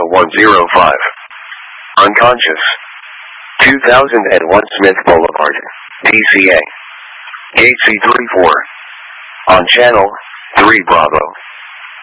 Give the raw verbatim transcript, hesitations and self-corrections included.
one zero five. Unconscious. two thousand one Smith Boulevard, D C A. Gate C thirty-four. On channel three Bravo.